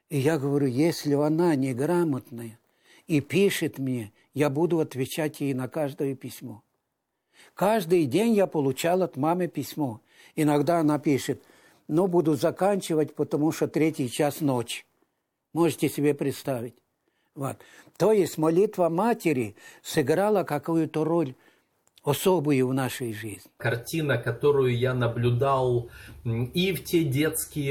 И я говорю, если она неграмотная и пишет мне, я буду отвечать ей на каждое письмо. Каждый день я получал от мамы письмо. Иногда она пишет, но буду заканчивать, потому что 3 час ночи. Можете себе представить. Вот. То есть молитва матери сыграла какую-то роль особую в нашей жизни. Картина, которую я наблюдал и в те детские